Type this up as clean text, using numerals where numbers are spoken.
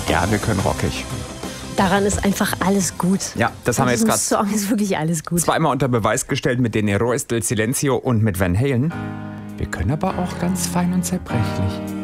Ja, wir können rockig. Daran ist einfach alles gut. Ja, das haben wir jetzt gerade Song ist wirklich alles gut. zweimal unter Beweis gestellt mit den Héroes del Silencio und mit Van Halen. Wir können aber auch ganz fein und zerbrechlich.